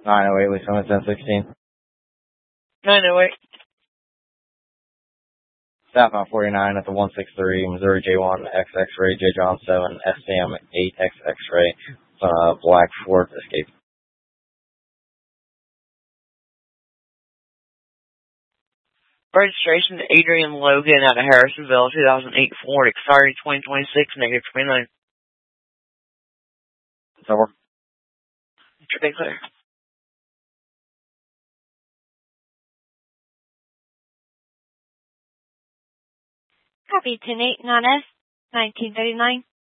908, Lee Summit 1016. 908. South 49 at the 163, Missouri J1, XX-ray, J John 7, SCM 8, XX-ray, black Ford Escape. Registration to Adrian Logan out of Harrisonville, 2008 Ford, expired 2026, negative 29. Over. Should be clear. Copy 10-8, non-S, 1939.